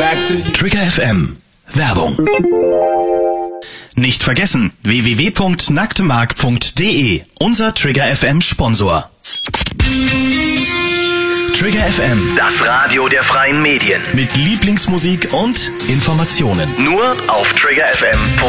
Trigger FM. Werbung. Nicht vergessen, www.nacktemark.de, unser Trigger FM Sponsor. Trigger FM, das Radio der freien Medien. Mit Lieblingsmusik und Informationen. Nur auf triggerfm.de.